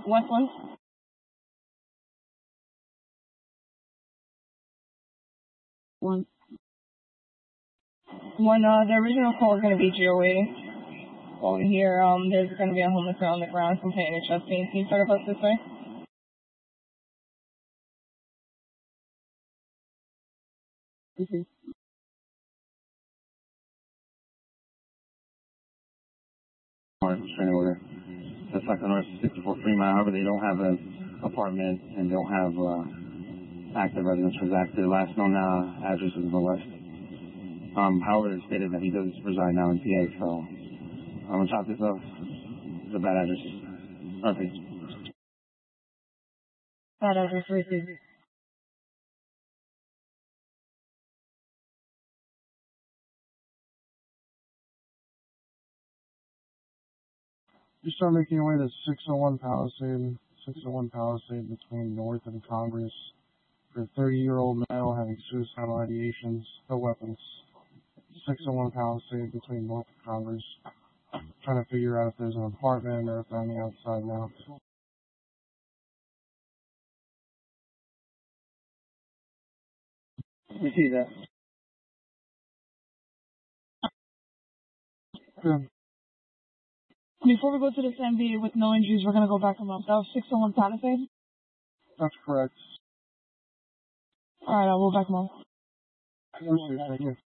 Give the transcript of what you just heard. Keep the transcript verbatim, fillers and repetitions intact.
Westland. One. When uh, the original call is going to be G O A. Over here, um, there's going to be a homeless man on the ground complaining to chest pain. Can you start up us this way? Mm-hmm. Straight order. That's like on sixty-four Fremont. However, they don't have an apartment and don't have uh, active residence for Zach. Their last known uh, address is in the west. Um, however, it stated that he does reside now in P A, so I'm going to chop this off. It's a bad address. Perfect. Bad address, received. You start making your way to six oh one Palisade, six oh one Palisade between North and Congress for a thirty-year-old male having suicidal ideations, no weapons. six oh one Palisade between North and Congress. Trying to figure out if there's an apartment or if they're on the outside now. We see that. Good. Before we go to this M V with no injuries, we're going to go back him up. That was six oh one Palisade? That's correct. Alright, I will back him up. Thank you.